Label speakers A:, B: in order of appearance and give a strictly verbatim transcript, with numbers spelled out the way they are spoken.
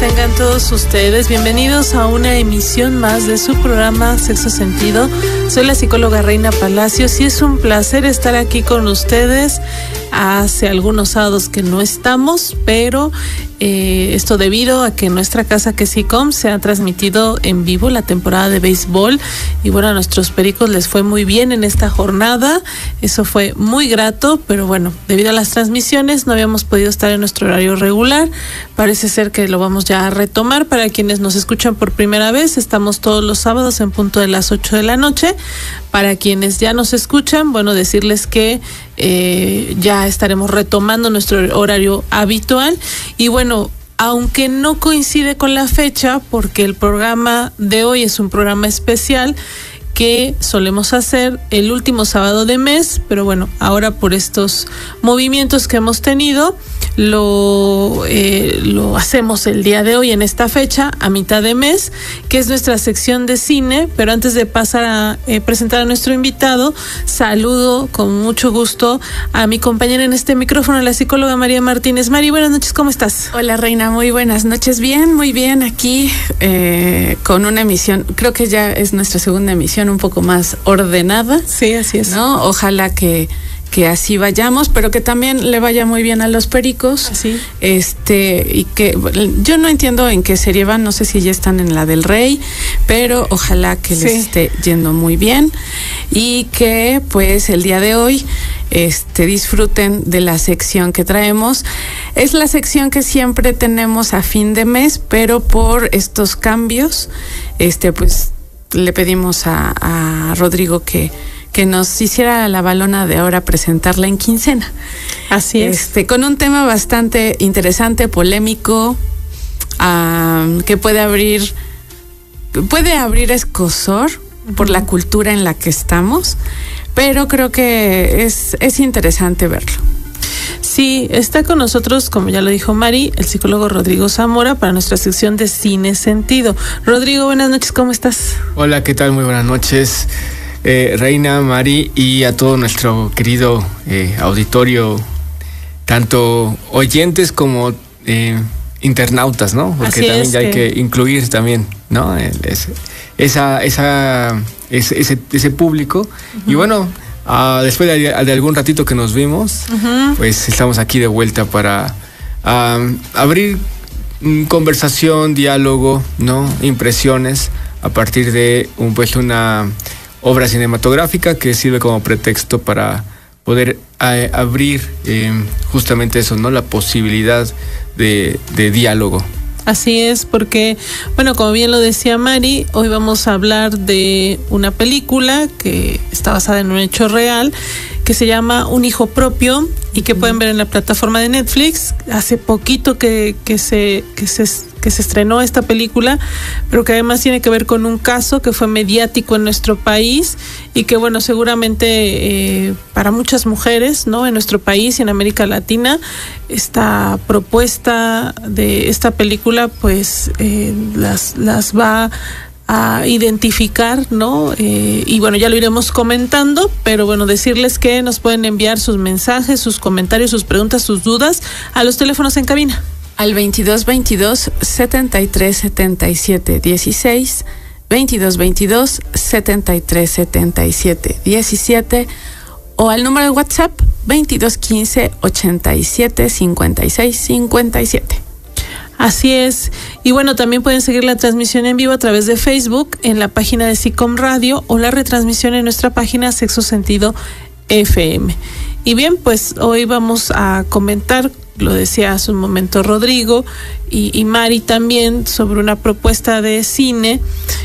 A: tengan todos ustedes. Bienvenidos a una emisión más de su programa Sexo Sentido. Soy la psicóloga Reina Palacios y es un placer estar aquí con ustedes. Hace algunos sábados que no estamos, pero eh, esto debido a que en nuestra casa que es SICOM se ha transmitido en vivo la temporada de béisbol y bueno, a nuestros pericos les fue muy bien en esta jornada. Eso fue muy grato, pero bueno, debido a las transmisiones no habíamos podido estar en nuestro horario regular. Parece ser que lo vamos ya a retomar. Para quienes nos escuchan por primera vez, estamos todos los sábados en punto de las ocho de la noche. Para quienes ya nos escuchan, bueno, decirles que eh, ya estaremos retomando nuestro horario habitual. Y bueno, aunque no coincide con la fecha, porque el programa de hoy es un programa especial que solemos hacer el último sábado de mes, pero bueno, ahora por estos movimientos que hemos tenido, lo, eh, lo hacemos el día de hoy en esta fecha, a mitad de mes, que es nuestra sección de cine. Pero antes de pasar a eh, presentar a nuestro invitado, saludo con mucho gusto a mi compañera en este micrófono, la psicóloga María Martínez. Mari, buenas noches, ¿cómo estás?
B: Hola Reina, muy buenas noches. Bien, muy bien, aquí eh, con una emisión, creo que ya es nuestra segunda emisión un poco más ordenada.
A: Sí, así es.
B: ¿No? Ojalá que que así vayamos, pero que también le vaya muy bien a los pericos.
A: Así.
B: Este, y que yo no entiendo en qué serie van, no sé si ya están en la del Rey, pero ojalá que les sí. esté yendo muy bien y que pues el día de hoy este disfruten de la sección que traemos. Es la sección que siempre tenemos a fin de mes, pero por estos cambios, este pues le pedimos a, a Rodrigo que que nos hiciera la balona de ahora presentarla en quincena.
A: Así es.
B: Este, con un tema bastante interesante, polémico, um, que puede abrir, puede abrir escozor uh-huh. por la cultura en la que estamos, pero creo que es, es interesante verlo.
A: Sí, está con nosotros, como ya lo dijo Mari, el psicólogo Rodrigo Zamora para nuestra sección de Cine Sentido. Rodrigo, buenas noches, ¿cómo estás?
C: Hola, ¿qué tal? Muy buenas noches. Eh, Reina, Mari y a todo nuestro querido eh, auditorio, tanto oyentes como eh, internautas, ¿no? Porque
A: Así
C: también
A: es
C: ya
A: que...
C: hay que incluir también, ¿no? Es, esa, esa, ese, ese, ese público. Uh-huh. Y bueno, uh, después de, de algún ratito que nos vimos, uh-huh. pues estamos aquí de vuelta para uh, abrir conversación, diálogo, ¿no? Impresiones a partir de un, pues una obra cinematográfica que sirve como pretexto para poder eh, abrir eh, justamente eso, ¿no? La posibilidad de, de diálogo.
A: Así es, porque, bueno, como bien lo decía Mari, hoy vamos a hablar de una película que está basada en un hecho real, que se llama Un hijo propio y que pueden ver en la plataforma de Netflix. Hace poquito que, que se, que se, que se estrenó esta película, pero que además tiene que ver con un caso que fue mediático en nuestro país y que, bueno, seguramente eh, para muchas mujeres, ¿no? En nuestro país y en América Latina, esta propuesta de esta película, pues, eh, las, las va a identificar, ¿no? Eh, y bueno, ya lo iremos comentando, pero bueno, decirles que nos pueden enviar sus mensajes, sus comentarios, sus preguntas, sus dudas a los teléfonos en cabina.
B: Al veintidós veintidós, setenta y tres setenta y siete dieciséis, veintidós veintidós, setenta y tres setenta y siete diecisiete, o al número de WhatsApp veintidós quince, ochenta y siete, cincuenta y seis, cincuenta y siete.
A: Así es. Y bueno, también pueden seguir la transmisión en vivo a través de Facebook, en la página de SICOM Radio, o la retransmisión en nuestra página Sexo Sentido F M. Y bien, pues hoy vamos a comentar, lo decía hace un momento Rodrigo y, y Mari también, sobre una propuesta de cine